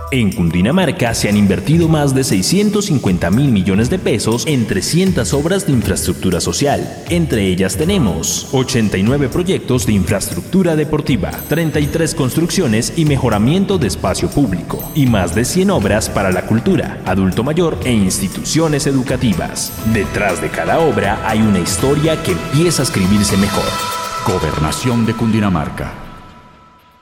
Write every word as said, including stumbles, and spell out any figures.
En Cundinamarca se han invertido más de seiscientos cincuenta mil millones de pesos en trescientas obras de infraestructura social. Entre ellas tenemos ochenta y nueve proyectos de infraestructura deportiva, treinta y tres construcciones y mejoramiento de espacio público, y más de cien obras para la cultura, adulto mayor e instituciones educativas. Detrás de cada obra hay una historia que empieza a escribirse mejor. Gobernación de Cundinamarca.